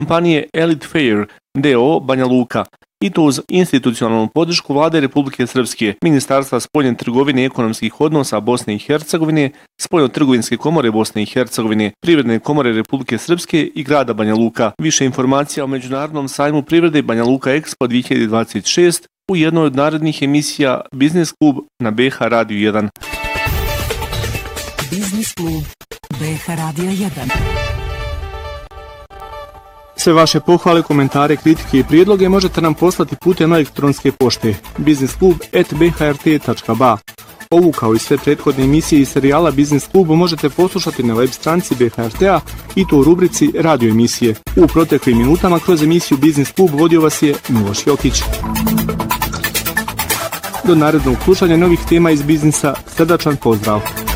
kompanije Elite Fair d.o.o. Banja Luka, i to uz institucionalnu podršku Vlade Republike Srpske, Ministarstva spoljne trgovine i ekonomskih odnosa Bosne i Hercegovine, Spoljno-trgovinske komore Bosne i Hercegovine, Privredne komore Republike Srpske i grada Banja Luka. Više informacija o Međunarodnom sajmu privrede Banja Luka Expo 2026 u jednoj od narednih emisija Biznis klub na BH Radio 1. Biznis klub BH Radio 1. Sve vaše pohvale, komentare, kritike i prijedloge možete nam poslati putem elektronske pošte biznisklub@bhrt.ba. Ovu kao i sve prethodne emisije i serijala Biznis klubu možete poslušati na web stranici BHRT-a i to u rubrici Radio emisije. U proteklim minutama kroz emisiju Biznis klub vodio vas je Miloš Jokić. Do narednog slušanja novih tema iz biznisa, srdačan pozdrav!